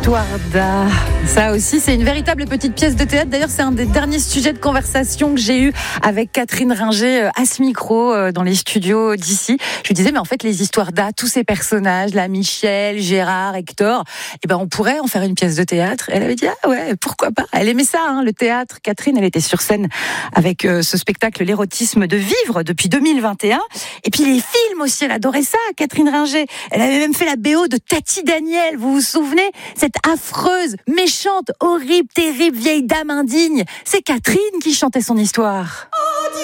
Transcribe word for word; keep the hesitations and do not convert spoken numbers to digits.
Histoire d'A. Ça aussi, c'est une véritable petite pièce de théâtre. D'ailleurs, c'est un des derniers sujets de conversation que j'ai eu avec Catherine Ringer à ce micro dans les studios d'ici. Je lui disais, mais en fait, les histoires d'A, tous ces personnages, là, Michel, Gérard, Hector, eh ben, on pourrait en faire une pièce de théâtre. Elle avait dit, ah ouais, pourquoi pas. Elle aimait ça, hein, le théâtre. Catherine, elle était sur scène avec euh, ce spectacle, L'érotisme de vivre, depuis deux mille vingt et un. Et puis les films aussi, elle adorait ça, Catherine Ringer. Elle avait même fait la B O de Tati Daniel, vous vous souvenez? Cette affreuse, méchante, horrible, terrible vieille dame indigne. C'est Catherine qui chantait son histoire.